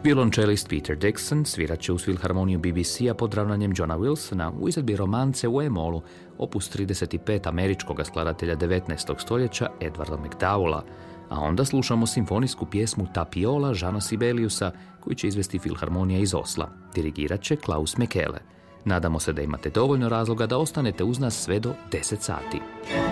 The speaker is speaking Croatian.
Violončelist Peter Dixon svirat će uz filharmoniju BBC-a pod ravnanjem Johna Wilsona u izvedbi romance u E-molu, opus 35 američkog skladatelja 19. stoljeća Edwarda McDowella, a onda slušamo simfonijsku pjesmu Tapiola Jeana Sibeliusa koju će izvesti filharmonija iz Osla. Dirigirat će Klaus Mekele. Nadamo se da imate dovoljno razloga da ostanete uz nas sve do 10 sati.